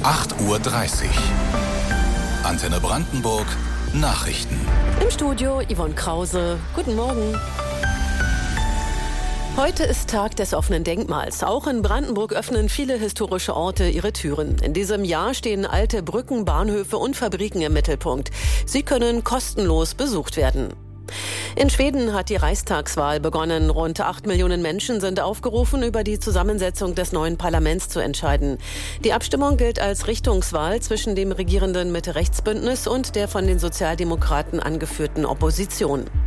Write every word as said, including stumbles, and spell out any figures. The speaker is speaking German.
acht Uhr dreißig. Antenne Brandenburg Nachrichten. Im Studio Yvonne Krause. Guten Morgen. Heute ist Tag des offenen Denkmals. Auch in Brandenburg öffnen viele historische Orte ihre Türen. In diesem Jahr stehen alte Brücken, Bahnhöfe und Fabriken im Mittelpunkt. Sie können kostenlos besucht werden. In Schweden hat die Reichstagswahl begonnen. Rund acht Millionen Menschen sind aufgerufen, über die Zusammensetzung des neuen Parlaments zu entscheiden. Die Abstimmung gilt als Richtungswahl zwischen dem regierenden Mitte-Rechts-Bündnis und der von den Sozialdemokraten angeführten Opposition.